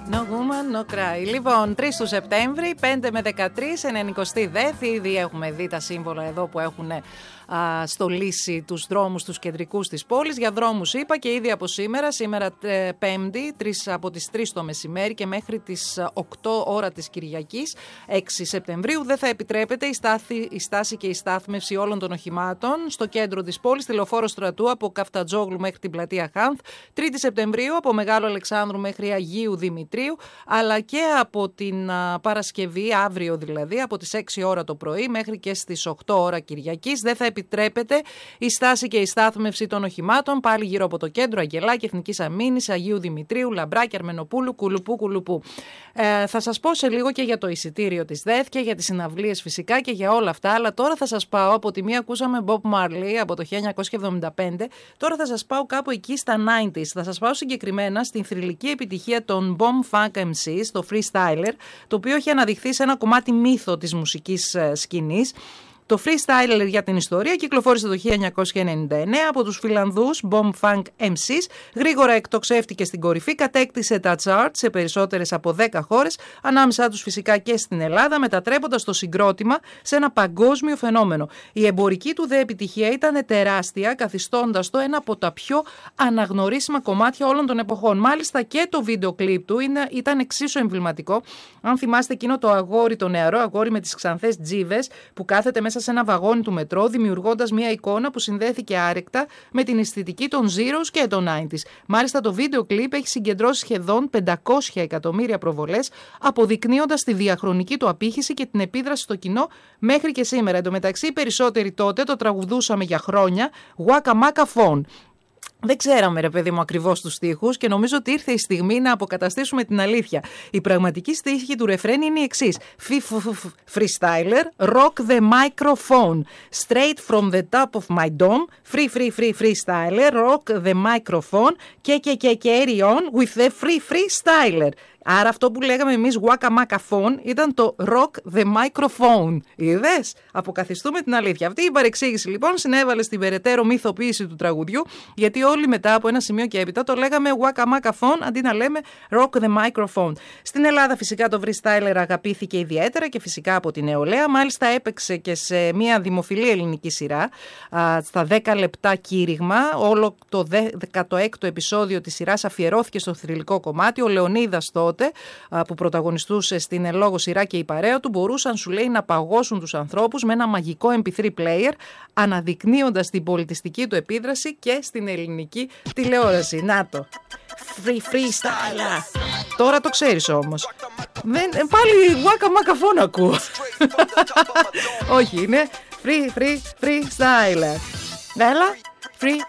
No woman, no cry. Λοιπόν, 3 του Σεπτέμβρη, 5 με 13, 92η. Ήδη έχουμε δει τα σύμβολα εδώ που έχουν στολίσει τους δρόμους τους κεντρικούς της πόλης. Για δρόμους είπα και ήδη από σήμερα Πέμπτη, από τις 3 το μεσημέρι και μέχρι τις 8 ώρα της Κυριακής, 6 Σεπτεμβρίου, δεν θα επιτρέπεται η στάση και η στάθμευση όλων των οχημάτων στο κέντρο της πόλης, στη Λεωφόρο Στρατού από Καφτατζόγλου μέχρι την πλατεία Χάνθ, 3 Σεπτεμβρίου από Μεγάλο Αλεξάνδρου μέχρι Αγίου Δημητρίου, αλλά και από την Παρασκευή, αύριο δηλαδή, από τις 6 ώρα το πρωί μέχρι και στις 8 ώρα Κυριακής, δεν θα επιτρέπεται η στάση και η στάθμευση των οχημάτων πάλι γύρω από το κέντρο, Αγγελάκη, Εθνικής Αμήνης, Αγίου Δημητρίου, Λαμπράκη, Αρμενοπούλου, Κουλουπού. Θα σας πω σε λίγο και για το εισιτήριο της ΔΕΘ και για τις συναυλίες φυσικά και για όλα αυτά, αλλά τώρα θα σας πάω, από τη μία ακούσαμε Bob Marley από το 1975, τώρα θα σας πάω κάπου εκεί στα 90s, θα σας πάω συγκεκριμένα στην θρυλική επιτυχία των Bomb Funk MCs, το Freestyler, το οποίο έχει αναδειχθεί σε ένα κομμάτι μύθο της μουσικής σκηνής. Το Freestyler για την ιστορία κυκλοφόρησε το 1999 από τους Φιλανδούς Bomb Funk MCs, γρήγορα εκτοξεύτηκε στην κορυφή, κατέκτησε τα charts σε περισσότερες από 10 χώρες, ανάμεσά τους φυσικά και στην Ελλάδα, μετατρέποντας το συγκρότημα σε ένα παγκόσμιο φαινόμενο. Η εμπορική του δε επιτυχία ήταν τεράστια, καθιστώντας το ένα από τα πιο αναγνωρίσιμα κομμάτια όλων των εποχών. Μάλιστα και το βίντεο κλιπ του ήταν εξίσου εμβληματικό. Αν θυμάστε εκείνο το αγόρι, το νεαρό αγόρι με τις ξανθές τζίβες που κάθεται μέσα σε ένα βαγόνι του μετρό, δημιουργώντας μια εικόνα που συνδέθηκε άρρηκτα με την αισθητική των Zeros και των 90s. Μάλιστα το βίντεο κλιπ έχει συγκεντρώσει σχεδόν 500 εκατομμύρια προβολές, αποδεικνύοντας τη διαχρονική του απήχηση και την επίδραση στο κοινό μέχρι και σήμερα. Εν τω μεταξύ, οι περισσότεροι τότε το τραγουδούσαμε για χρόνια, Waka Maka Phone. Δεν ξέραμε, ρε παιδί μου, ακριβώς τους στίχους και νομίζω ότι ήρθε η στιγμή να αποκαταστήσουμε την αλήθεια. Η πραγματική στίχη του ρεφρέν είναι η εξής. Freestyler, rock the microphone. Straight from the top of my dome. Freestyler, rock the microphone. Και carry on with the freestyler. Άρα αυτό που λέγαμε εμείς Waka Maka Phone ήταν το Rock the Microphone. Είδες? Αποκαθιστούμε την αλήθεια. Αυτή η παρεξήγηση λοιπόν συνέβαλε στην περαιτέρω μυθοποίηση του τραγουδιού, γιατί όλοι μετά από ένα σημείο και έπειτα το λέγαμε Waka Maka Phone αντί να λέμε Rock the Microphone. Στην Ελλάδα φυσικά το Freestyler αγαπήθηκε ιδιαίτερα και φυσικά από την νεολαία. Μάλιστα έπαιξε και σε μια δημοφιλή ελληνική σειρά στα 10 λεπτά κήρυγμα. Όλο το 16ο επεισόδιο της σειράς αφιερώθηκε στο θρυλικό κομμάτι. Ο Λεωνίδας τότε, που πρωταγωνιστούσε στην εν λόγω σειρά και η παρέα του, μπορούσαν, σου λέει, να παγώσουν τους ανθρώπους με ένα μαγικό MP3 player, αναδεικνύοντας την πολιτιστική του επίδραση και στην ελληνική τηλεόραση. Να το. Freestyler. Τώρα το ξέρεις όμως. Πάλι Waka Maka Phone ακούω. Όχι, είναι Freestyler. Έλα.